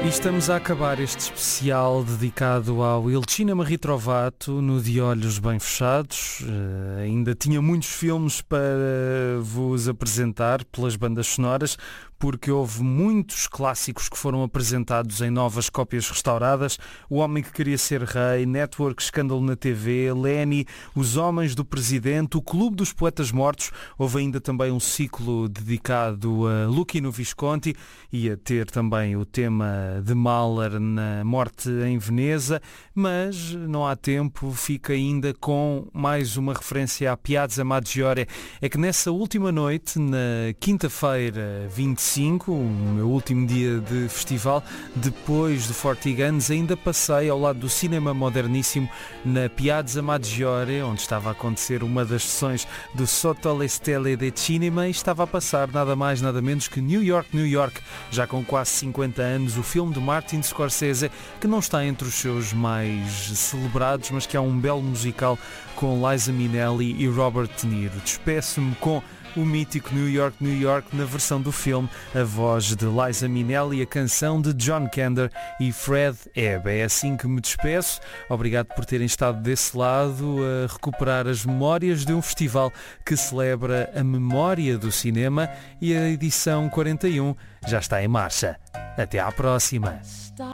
E estamos a acabar este especial dedicado ao Il Cinema Ritrovato no De Olhos Bem Fechados. Ainda tinha muitos filmes para vos apresentar pelas bandas sonoras, porque houve muitos clássicos que foram apresentados em novas cópias restauradas. O Homem que Queria Ser Rei, Network, Escândalo na TV, Lenny, Os Homens do Presidente, O Clube dos Poetas Mortos. Houve ainda também um ciclo dedicado a Luchino Visconti, ia ter também o tema de Mahler na Morte em Veneza, mas não há tempo, fica ainda com mais uma referência à Piazza Maggiore. É que nessa última noite, na quinta-feira 25, o meu último dia de festival, depois de 40 Guns, ainda passei ao lado do Cinema Moderníssimo na Piazza Maggiore, onde estava a acontecer uma das sessões do Sotto le Stelle de Cinema, e estava a passar nada mais nada menos que New York, New York, já com quase 50 anos, o filme de Martin Scorsese, que não está entre os seus mais celebrados, mas que é um belo musical com Liza Minnelli e Robert De Niro. Despeço-me com o mítico New York, New York, na versão do filme, a voz de Liza Minnelli, a canção de John Kander e Fred Ebb. É assim que me despeço. Obrigado por terem estado desse lado a recuperar as memórias de um festival que celebra a memória do cinema, e a edição 41 já está em marcha. Até à próxima!